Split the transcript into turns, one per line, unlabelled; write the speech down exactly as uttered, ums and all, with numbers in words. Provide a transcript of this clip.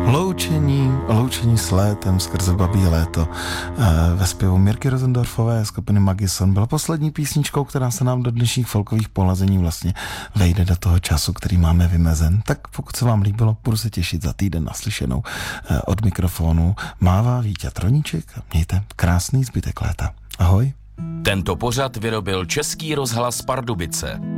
Loučení, loučení s létem skrze babí léto ve zpěvu Mirky Rosendorfové skupiny Magison byla poslední písničkou, která se nám do dnešních folkových pohlazení vlastně vejde do toho času, který máme vymezen. Tak pokud se vám líbilo, budu se těšit za týden naslyšenou. Od mikrofonu mává Víťa Troníček a mějte krásný zbytek léta. Ahoj.
Tento pořad vyrobil Český rozhlas Pardubice.